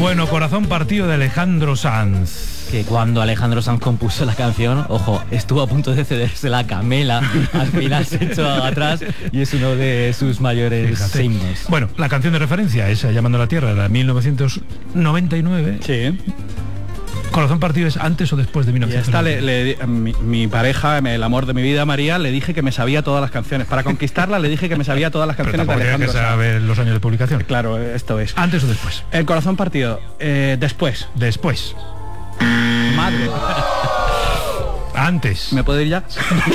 Bueno, Corazón partido de Alejandro Sanz. Que cuando Alejandro Sanz compuso la canción, ojo, estuvo a punto de cederse la camela, al final se echó atrás y es uno de sus mayores himnos. Bueno, la canción de referencia es Llamando a la Tierra, de 1999. Sí. Corazón partido es antes o después de 1999. Mi pareja, el amor de mi vida, María, le dije que me sabía todas las canciones. Para conquistarla le dije que me sabía todas las canciones de Alejandro Sanz. Que saber los años de publicación. Claro, esto es. ¿Antes o después? El Corazón partido, después. Después. Madre. Antes. ¿Me puedo ir ya?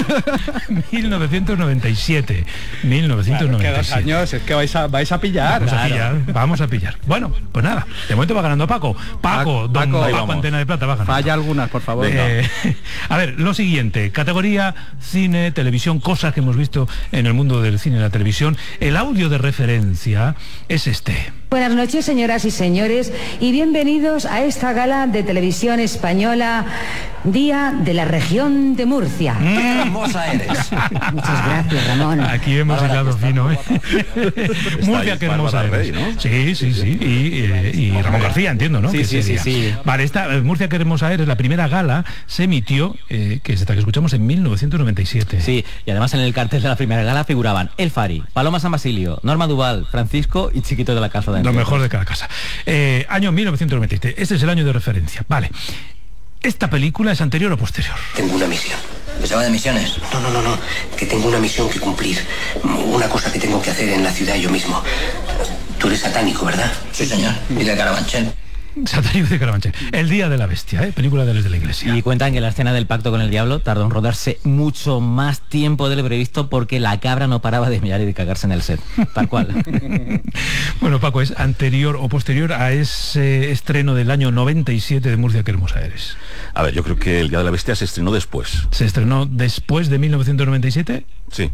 1997. 1997. Claro, que 2 años, es que vais a pillar. Vamos a pillar. Bueno, pues nada, de momento va ganando Paco. Paco, Antena de Plata, va ganando. Falla algunas, por favor. A ver, lo siguiente, categoría cine, televisión, cosas que hemos visto en el mundo del cine y la televisión. El audio de referencia es este. Buenas noches, señoras y señores, y bienvenidos a esta gala de televisión española, Día de la Región de Murcia. ¡Qué hermosa eres! Muchas gracias, Ramón. Aquí hemos hilado fino, ¿eh? Murcia, qué hermosa eres, ¿no? Sí. Y Ramón García, entiendo, ¿no? Sí. Vale, esta Murcia, qué hermosa eres, la primera gala se emitió, que es esta que escuchamos, en 1997. Sí, y además en el cartel de la primera gala figuraban El Fari, Paloma San Basilio, Norma Duval, Francisco y Chiquito de la Casa de Lo mejor de cada casa. Año 1997. Este es el año de referencia. Vale. ¿Esta película es anterior o posterior? Tengo una misión. ¿Se va de misiones? No. Que tengo una misión que cumplir. Una cosa que tengo que hacer en la ciudad yo mismo. Tú eres satánico, ¿verdad? Sí, señor. Y de Carabanchel. Satánico de Carabanchel. El Día de la Bestia, película de la Iglesia. Y cuentan que la escena del pacto con el diablo tardó en rodarse mucho más tiempo del previsto porque la cabra no paraba de mirar y de cagarse en el set. Tal cual. Bueno, Paco, ¿es anterior o posterior a ese estreno del año 97 de Murcia, qué hermosa eres? A ver, yo creo que El Día de la Bestia se estrenó después. ¿Se estrenó después de 1997? Sí.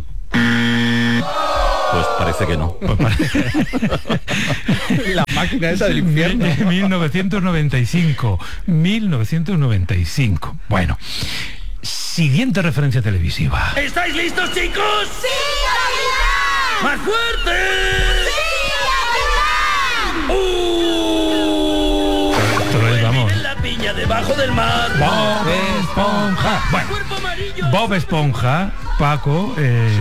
Pues parece que no. La máquina esa del infierno. 1995. Bueno. Siguiente referencia televisiva. ¿Estáis listos, chicos? ¡Sí, capitán! ¡Más fuerte! ¡Sí, capitán! Vamos. En la piña debajo del mar. Bob Esponja. Bueno, Bob Esponja, Paco,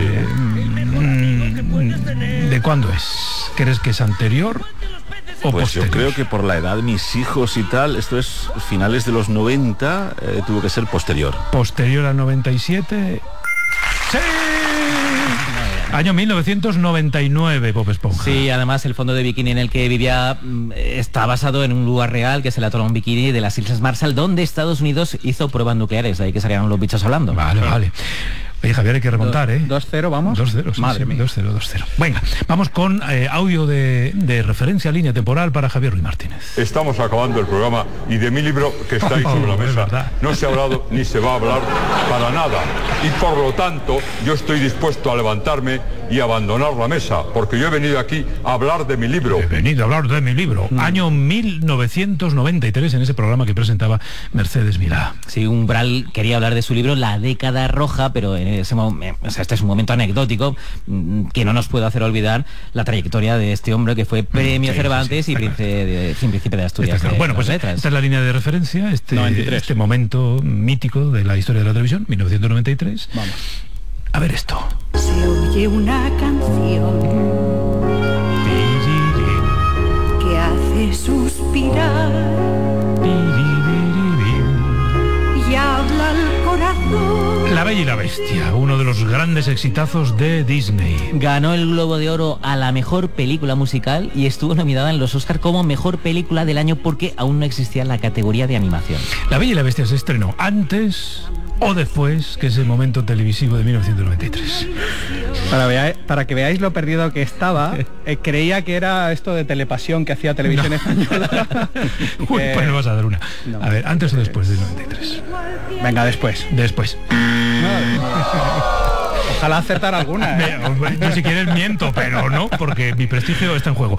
¿de cuándo es? ¿Crees que es anterior o pues posterior? Yo creo que por la edad de mis hijos y tal, esto es finales de los 90, tuvo que ser posterior. Posterior al 97. ¡Sí! Año 1999, Bob Esponja. Sí, además el fondo de bikini en el que vivía está basado en un lugar real, que es el atolón Bikini de las Islas Marshall, donde Estados Unidos hizo pruebas nucleares, de ahí que salían los bichos hablando. Vale. Oye, Javier, hay que remontar, 2-0, vamos. 2-0, Madre mía. 2-0. Venga, vamos con audio de referencia, línea temporal para Javier Ruiz Martínez. Estamos acabando el programa y de mi libro que está ahí sobre la mesa no se ha hablado ni se va a hablar para nada. Y por lo tanto, yo estoy dispuesto a levantarme y abandonar la mesa, porque yo he venido aquí a hablar de mi libro. Año 1993, en ese programa que presentaba Mercedes Milá. Sí, Umbral quería hablar de su libro La década roja, pero en ese este es un momento anecdótico que no nos puede hacer olvidar la trayectoria de este hombre que fue premio Cervantes y príncipe de Asturias. Claro. Bueno, pues esta es la línea de referencia, este momento mítico de la historia de la televisión, 1993. Vamos. A ver esto. Se oye una canción que hace suspirar y habla al corazón. La Bella y la Bestia, uno de los grandes exitazos de Disney. Ganó el Globo de Oro a la mejor película musical y estuvo nominada en los Oscar como mejor película del año porque aún no existía la categoría de animación. La Bella y la Bestia se estrenó antes o después que ese momento televisivo de 1993. Para que veáis lo perdido que estaba, creía que era esto de Telepasión que hacía Televisión Española. Pues me vas a dar una. A ver, ¿antes o después del 93? Venga, después. Ojalá acertar alguna. Yo si quieres miento, pero no, porque mi prestigio está en juego.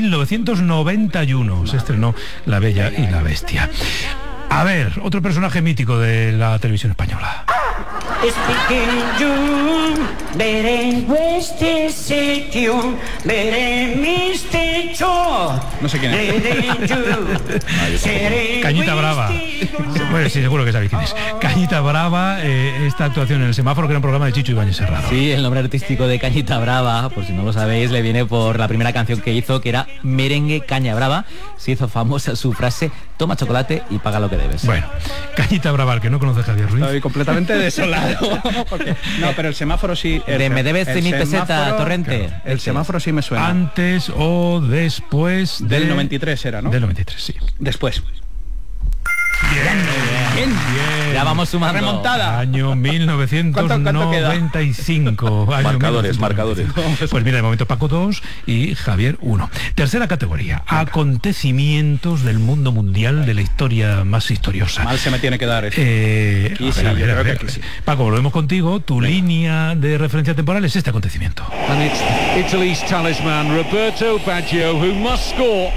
1991 se estrenó La Bella y la Bestia. A ver, otro personaje mítico de la televisión española. Speaking you, ver en este sitio, ver en este No sé quién es. Cañita Brava. Bueno, sí, seguro que sabéis quién es. Cañita Brava, esta actuación en el semáforo, que era un programa de Chicho Ibáñez Serrano. Sí, el nombre artístico de Cañita Brava, por si no lo sabéis, le viene por la primera canción que hizo, que era Merengue Caña Brava. Se hizo famosa su frase: toma chocolate y paga lo que debes. Bueno, Cañita Brava, al que no conoce Javier Ruiz. Estoy completamente desolado. No, pero el semáforo sí. Me debes 100.000 pesetas, Torrente. Claro, el semáforo sí me suena. Antes o después del 93 era, ¿no? Del 93, sí. Después. Bien. Ya vamos sumando. Remontada. Año 1995. Marcadores. Pues mira, de momento Paco 2 y Javier 1. Tercera categoría. Acontecimientos del mundo mundial, de la historia más historiosa. Mal se me tiene que dar eso. A ver. Paco, volvemos contigo. Tu línea de referencia temporal es este acontecimiento. And it's Italy's talisman, Roberto Baggio, who must score.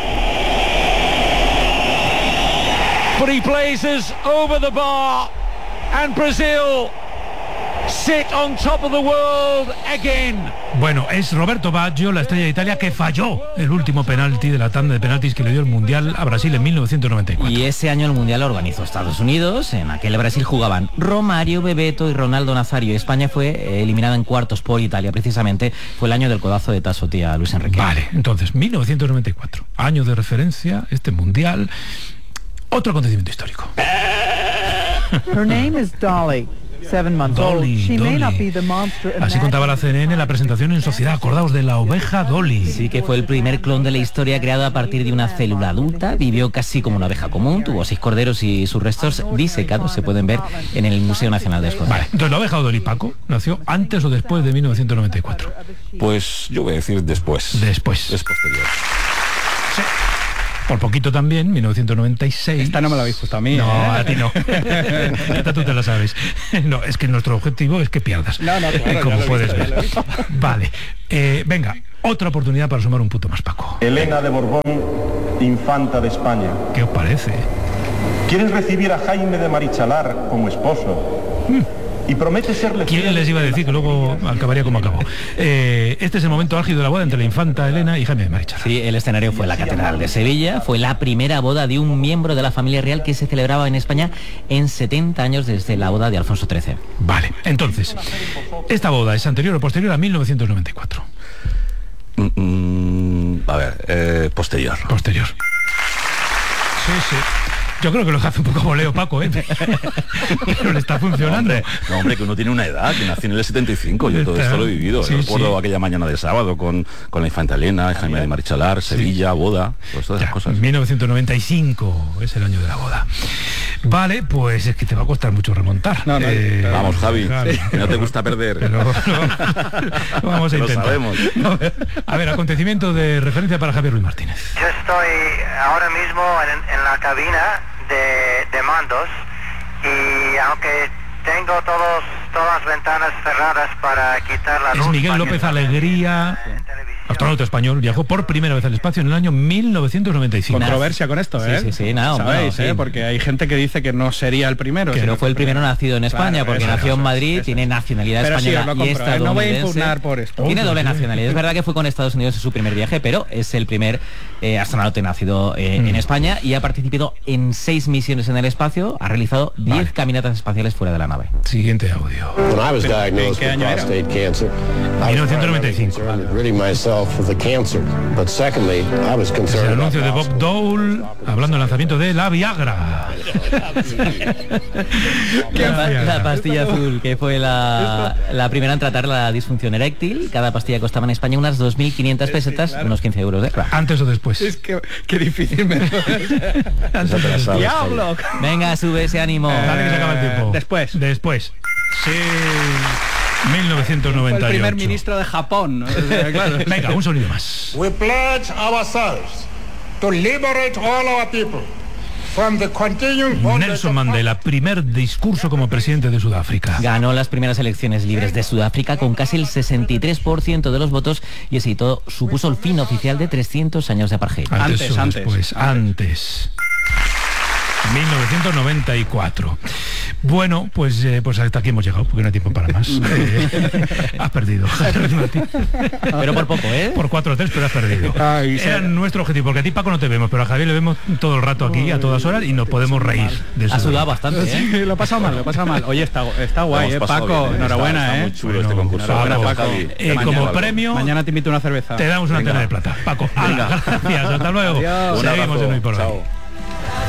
But he blazes over the bar, and Brazil sit on top of the world again. Bueno, es Roberto Baggio, la estrella de Italia, que falló el último penalti de la tanda de penaltis que le dio el Mundial a Brasil en 1994. Y ese año el Mundial lo organizó Estados Unidos. En aquel Brasil jugaban Romario, Bebeto y Ronaldo Nazario. España fue eliminada en cuartos por Italia. Precisamente fue el año del codazo de Tassotti a Luis Enrique. Vale, entonces, 1994, año de referencia, este Mundial. Otro acontecimiento histórico. Her name is Dolly. 7 months old. She may not be the monster. Así contaba la CNN en la presentación en Sociedad. Acordaos de la oveja Dolly. Sí, que fue el primer clon de la historia creado a partir de una célula adulta. Vivió casi como una oveja común, tuvo 6 corderos y sus restos disecados se pueden ver en el Museo Nacional de Escocia. Vale, entonces la oveja Dolly, Paco, ¿nació antes o después de 1994? Pues yo voy a decir después. Después. Es posterior. Sí. Por poquito también, 1996. Esta no me la habéis puesto a mí. No, a ti no. Esta tú te la sabes. No, es que nuestro objetivo es que pierdas. No, claro, como puedes ver. Vale. Venga, otra oportunidad para sumar un punto más, Paco. Elena de Borbón, infanta de España. ¿Qué os parece? ¿Quieres recibir a Jaime de Marichalar como esposo? Y promete serle... ¿Quién les iba a decir que luego acabaría como acabó? Este es el momento álgido de la boda entre la infanta Elena y Jaime de Marichalar. Sí, el escenario fue la Catedral de Sevilla. Fue la primera boda de un miembro de la familia real que se celebraba en España en 70 años desde la boda de Alfonso XIII. Vale, entonces, ¿esta boda es anterior o posterior a 1994? A ver, posterior. Posterior. Sí. Yo creo que lo hace un poco voleo Paco, pero le está funcionando. No, hombre, que uno tiene una edad, que nació en el 75, yo todo esto lo he vivido. Sí, recuerdo aquella mañana de sábado con la infanta Elena, Jaime de Marichalar, Sevilla, boda, todas esas cosas. 1995 es el año de la boda. Vale, pues es que te va a costar mucho remontar. Vamos, Javi, que no te gusta perder. Pero, vamos a intentar. Lo sabemos. A ver, acontecimiento de referencia para Javier Ruiz Martínez. Yo estoy ahora mismo en la cabina de mandos, y aunque tengo todas las ventanas cerradas para quitar la luz... Es Miguel López Alegría, astronauta español, viajó por primera vez al espacio en el año 1995. Controversia con esto, ¿eh? Sí, nada, ¿sabéis? Porque hay gente que dice que no sería el primero. Que no fue el primero nacido en España, porque nació en Madrid, tiene nacionalidad española y estadounidense. No voy a impugnar por esto. Tiene doble nacionalidad. Es verdad que fue con Estados Unidos en su primer viaje, pero es el primer astronauta nacido en España y ha participado en 6 misiones en el espacio, ha realizado 10 caminatas espaciales fuera de la nave. Siguiente audio. ¿En qué año era? 1995. Es el anuncio de Bob Dole hablando del lanzamiento de la Viagra. La pastilla azul, que fue la primera en tratar la disfunción eréctil. Cada pastilla costaba en España unas 2.500 pesetas, unos 15 euros. ¿Antes o después? Es que qué difícil me ¡Diablo! Venga, sube ese ánimo. Dale que se acaba el tiempo. Después. Sí. 1998. Fue el primer ministro de Japón, ¿no? Claro. Venga, un sonido más. We pledge ourselves to liberate all our people from the continuing bondage. Nelson Mandela, primer discurso como presidente de Sudáfrica. Ganó las primeras elecciones libres de Sudáfrica con casi el 63% de los votos y ese hito supuso el fin oficial de 300 años de apartheid. Antes. 1994. Bueno, pues hasta aquí hemos llegado, porque no hay tiempo para más. Has perdido. Pero por poco, ¿eh? Por 4-3, pero has perdido. Era nuestro objetivo, porque a ti, Paco, no te vemos, pero a Javier le vemos todo el rato aquí, a todas horas, y nos podemos reír de eso. Ha sudado bastante, ¿eh? Sí, lo he pasado mal. Oye, está guay, Paco, bien, enhorabuena, está muy chulo este concurso. Enhorabuena, Paco. Como premio, mañana te invito a una cerveza. Te damos una antena de plata. Paco, gracias, hasta luego. Adiós. Seguimos en Hoy por Hoy. Chao.